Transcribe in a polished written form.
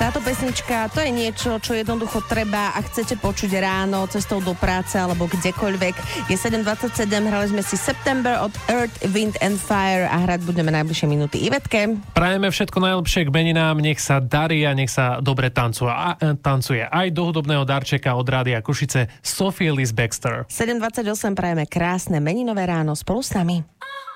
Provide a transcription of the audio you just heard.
Táto pesnička, to je niečo, čo jednoducho treba, ak chcete počuť ráno, cestou do práce alebo kdekoľvek. Je 7.27, hrali sme si September od Earth, Wind and Fire a hrať budeme najbližšie minúty Ivetke. Prajeme všetko najlepšie k meninám, nech sa darí a nech sa dobre tancuje. Aj do hudobného darčeka od Rádia Košice Sophie Ellis Bextor. 7.28 prajeme krásne meninové ráno spolu s nami.